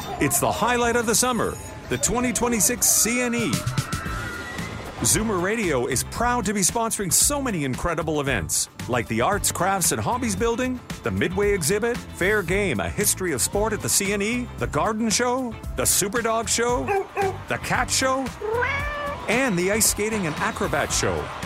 It's the highlight of the summer, the 2026 CNE. Zoomer Radio is proud to be sponsoring so many incredible events, like the Arts, Crafts, and Hobbies Building, the Midway Exhibit, Fair Game, a history of sport at the CNE, the Garden Show, the Superdog Show, the Cat Show, and the Ice Skating and Acrobat Show.